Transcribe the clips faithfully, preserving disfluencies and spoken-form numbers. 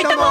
いとも。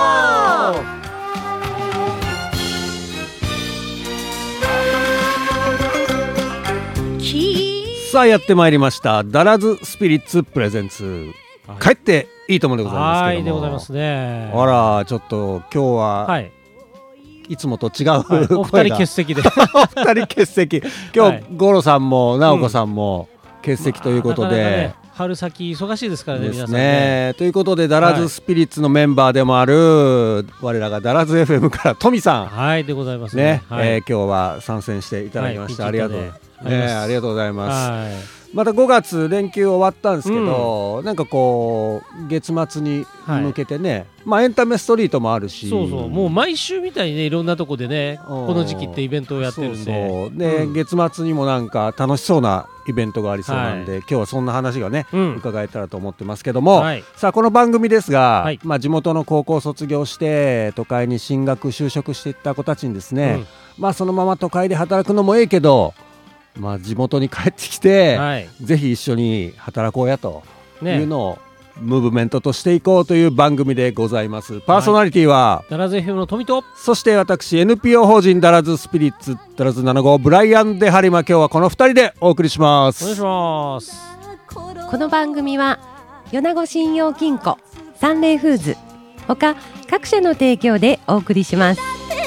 さあやってまいりましたダラズスピリッツプレゼンツ、はい、帰っていいともでございますけども。 はいでございますね。 あらちょっと今日は、はい、いつもと違う、はい、 お二人欠席でお二人欠席今日、はい、五郎さんも直子さんも欠席ということで、まあなかなかね、 春先忙しいですからね、 ですね、 皆さんね。 ということでダラズスピリッツのメンバーでもある、はい、我らがダラズ エフエム からトミさん、 はいでございますね、 ね、 はいえー、今日は参戦していただきました、はい、ありがとうね、ありがとうございます、 はい、 またごがつ連休終わったんですけど、うん、なんかこう月末に向けてね、はい、まあエンタメストリートもあるし、 そうそうもう毎週みたいにねいろんなとこでねこの時期ってイベントをやってるんで、 そうそうで、うん、月末にもなんか楽しそうなイベントがありそうなんで、はい、今日はそんな話がね、うん、伺えたらと思ってますけども、はい、さあこの番組ですが、はい、まあ、地元の高校を卒業して都会に進学就職していった子たちにですね、うん、まあそのまま都会で働くのもええけどまあ、地元に帰ってきて、はい、ぜひ一緒に働こうやというのを、ね、ムーブメントとしていこうという番組でございます。パーソナリティは、 はい、ダラズ エフエム の富と、 そして私 エヌピーオー 法人ダラズスピリッツダラズなな号ブライアン・デハリマ、今日はこのふたりでお送りします。 お願いします。 この番組は米子信用金庫、サンレイフーズ他各社の提供でお送りします。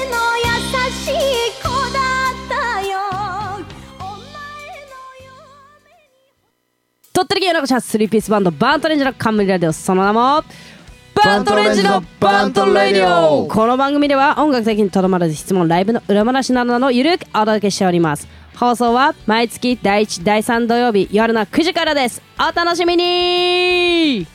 鳥取県米子市スリーピースバンドバントレンジの冠ラディオ、その名もバントレンジのバントレディオ。この番組では音楽的にとどまらず質問、ライブの裏話などのゆるくお届けしております。放送は毎月だいいち、だいさん土曜日夜のくじからです。お楽しみに。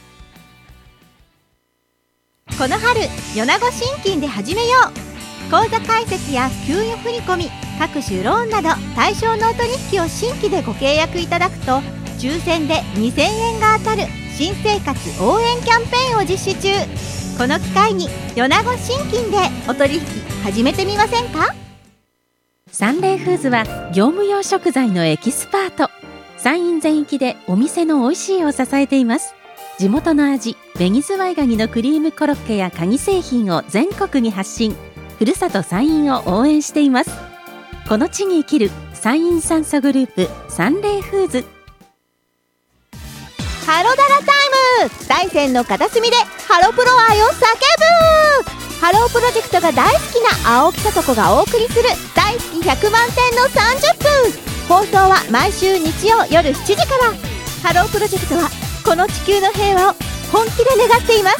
この春米子信金で始めよう。口座開設や給与振込、各種ローンなど対象のお取引を新規でご契約いただくと抽選でにせんえんが当たる新生活応援キャンペーンを実施中。この機会に米子信金でお取引始めてみませんか。 サンレイフーズは業務用食材のエキスパート。山陰全域でお店の美味しいを支えています。地元の味、紅ズワイガニのクリームコロッケやカニ製品を全国に発信。ふるさと山陰を応援しています。この地に生きる山陰酸素グループサンレイフーズ。 ハロダラタイム、大山の片隅でハロプロ愛を叫ぶ。ハロープロジェクトが大好きな青木さと子がお送りする大好きひゃくまんてんのさんじゅっぷん。放送は毎週日曜夜しちじから。ハロープロジェクトはこの地球の平和を本気で願っています。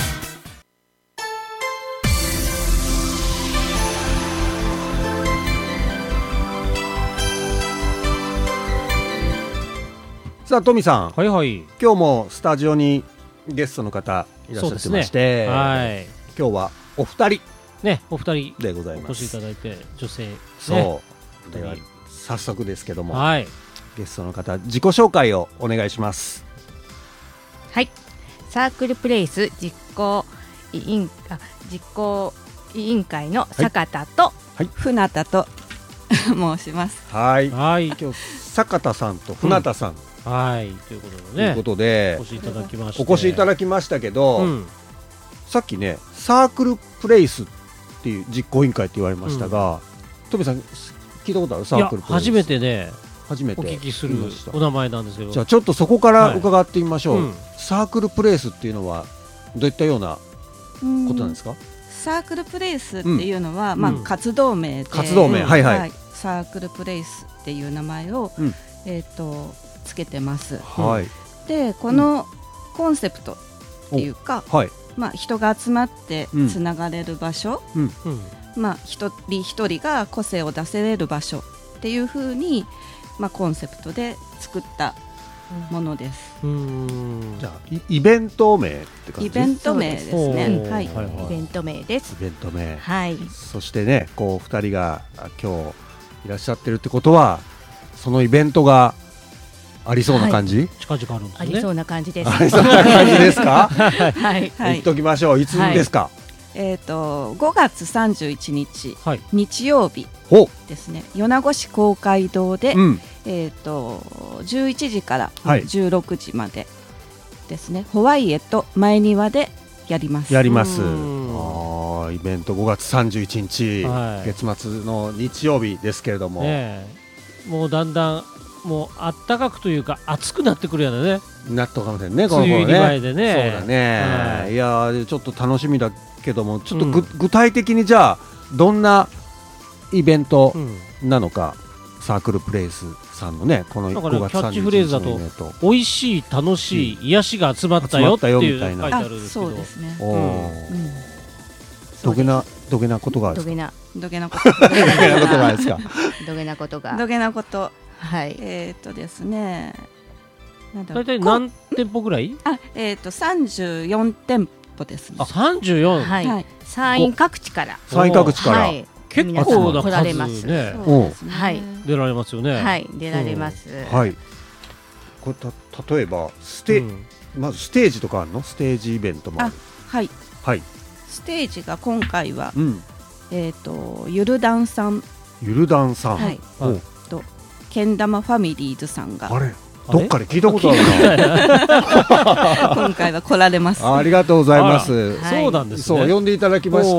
さあトミさん、 はいはい、 今日もスタジオにゲストの方いらっしゃってまして、ね、はい、今日はお二人ね、お二人でございます。 お越しいただいて、女性、ね、 そうでは早速ですけども、 はい、 ゲストの方自己紹介をお願いします。 はい、サークルプレイス実行委員あ実行委員会の坂田と、 はいはい、 船田と申します。 はい、はい、今日坂田さんと船田さん、 うん、はい、ということでね、 ということでお越しいただきまして、 お越しいただきましたけど、うん、さっきねサークルプレイスっていう実行委員会って言われましたが、トミさん聞いたことある？サークルプレイス。 いや初めてね、 初めてお聞きするお名前なんですけど、 じゃあちょっとそこから伺ってみましょう、はい、うん、サークルプレイスっていうのはどういったようなことなんですか？ サークルプレイスっていうのは、うん、まあ、活動名で、 活動名、はいはい、はい、 サークルプレイスっていう名前を、うん、えーとつけてます、 はい、 でこのコンセプトっていうか、はい、まあ、人が集まってつながれる場所、うんうん、まあ、一人一人が個性を出せれる場所っていう風に、まあ、コンセプトで作ったものです。 うーん、じゃあイベント名って感じ？ イベント名ですね。はい、 はいはい、イベント名です。 イベント名、 はい、 そしてね、こうふたりが今日いらっしゃってるってことはそのイベントがありそうな感じ、はい、 近々あるんですね。 ありそうな感じです。 ありそうな感じですか？ はい、 言っときましょう。いつですか？はい、 えー、とごがつさんじゅういちにち、はい、日曜日ですね。米子市公会堂で、うん、えー、とじゅういちじからじゅうろくじまでですね、はい、ホワイエと前庭でやります。 やります。 あイベントごがつさんじゅういちにち、はい、月末の日曜日ですけれども、 ね、もうだんだんもうあったかくというか暑くなってくるやだね。 なったかもしれないね、この頃ね。梅雨前でね。 そうだね、はい、いやちょっと楽しみだけども、ちょっと 具,、うん、具体的にじゃあどんなイベントなのか、うん、サークルプレイスさんのね、このごがつさんじゅういちにちのイベント、 美味しい楽しい、うん、癒しが集まったよっていう書いてあるんですけど、 そうですね。 どげなどげなことがあるんですか。どげなことどげなことがあるんですか。 どげなことがどげなことはい。 えっとですね。 大体何店舗ぐらい？ あ、えっと三十四店舗ですね。 あ、三十四。 はい。山陰各地から。 山陰各地から。 結構な来られますね。 はい。 出られますよね。 はい、出られます。 はい。これた例えばステまずステージとかあるの？ステージイベントも。 あ、はい。 はい。 ステージが今回はえっとゆるだんさん。 ゆるだんさん。 はい。とけん玉ファミリーズさんが。 あれ。どっかで聞いたことあるな。今回は来られます。 ありがとうございます。 そうなんですね。 そう呼んでいただきまして、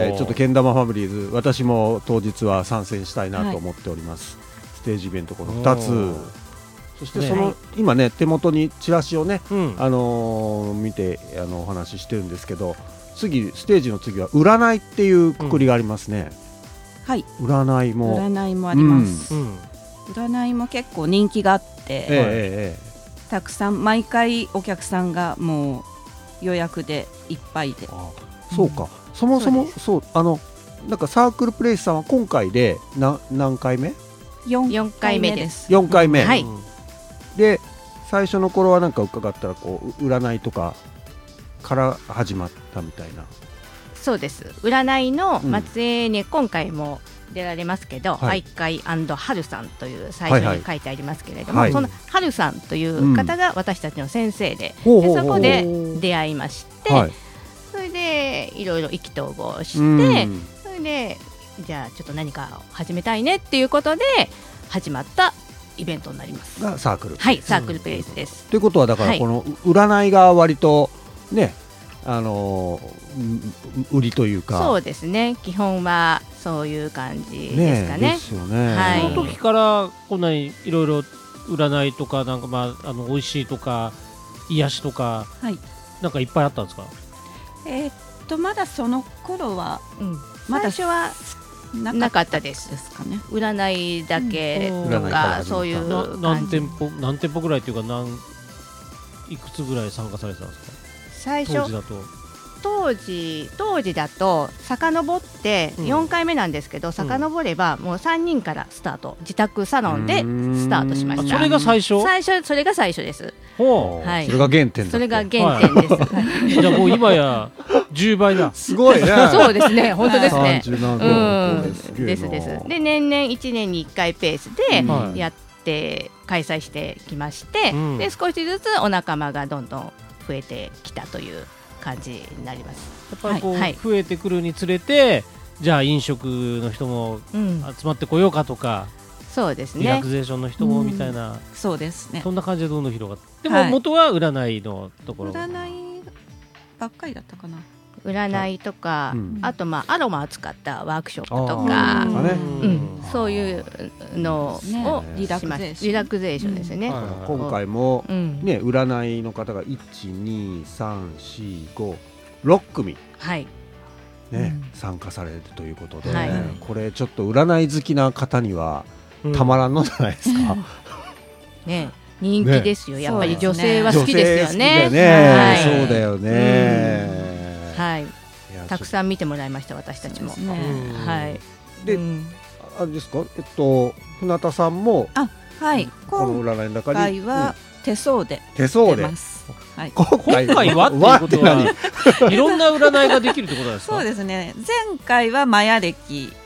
ちょっとけん玉ファミリーズ、私も当日は参戦したいなと思っております。ステージイベントこのふたつ。そしてその今ね手元にチラシをね、あの見てあのお話ししてるんですけど、次ステージの次は占いっていうくくりがありますね。 はい。 占いも占いもあります。占いも結構人気があって、えー、たくさん毎回お客さんがもう予約でいっぱいで。 ああそうか、うん、そもそもそうあのなんかサークルプレイスさんは今回でな何回目？ よんかいめです。 よんかいめ、 はい、 で最初の頃はなんか伺ったらこう占いとかから始まったみたいな。 そうです。占いの松江に今回も出られますけど、はい、愛海&春さんという最初に書いてありますけれども、はいはい、その春さんという方が私たちの先生で、うん、でそこで出会いまして、はい、それでいろいろ意気投合して、うん、それでじゃあちょっと何か始めたいねっていうことで始まったイベントになります。 がサークル。 はい、サークルプレイスです。 ということはだからこの占いが割とね、あのー、売りというか。 そうですね、基本はそういう感じですかね。 ですよね。 はい、 その時からこんなにいろいろ占いとかなんかまああの美味しいとか癒しとか、はい、なんかいっぱいあったんですか？ えー、っとまだその頃は、うん、 まだ最初はなかったですですかね。占いだけとか、うん、そういう感じ。 何店舗何店舗ぐらいというか何いくつぐらい参加されてたんですか？ 最初当時だと当時当時だと遡ってよんかいめなんですけど、うん、遡ればもうさんにんからスタート、自宅サロンでスタートしました。 それが最初最初それが最初です。 ほう、はい、それが原点だ。 それが原点です、はい、 じゃあもう今やじゅうばいだ。 すごいね。 そうですね、本当ですね。 さんじゅうななうんですですで年々いちねんにいっかいペースでやって開催してきまして、うん、で少しずつお仲間がどんどん増えてきたという感じになります。 やっぱりこう、はい、増えてくるにつれて、じゃあ飲食の人も集まってこようかとか、 うん、そうですね、 リラクゼーションの人もみたいな、うん、 そうですね、 そんな感じでどんどん広がって、でも元は占いのところ、 はい、占いばっかりだったかな。 占いとか、うん、あとまあアロマを使ったワークショップとか、うん、そういうのをリラクゼーション、リラクゼーションですね。 今回も、ね、占いの方がいち、に、さん、し、ご、ろっくみ、 はいね、うん、参加されるということで、はい、これちょっと占い好きな方にはたまらんのじゃないですか。 うん、ね、人気ですよ、ね、やっぱり女性は好きですよね。 そうだよね。 はい、たくさん見てもらいました、私たちも。ね、はい。 で、うん、あれですか、えっと船田さんも、 あ、はい、 この占いの中に、 今回は手相で手相で出ます。はい、 今回はっていうことはいろんな占いができるってことですか？ そうですね。前回はマヤ暦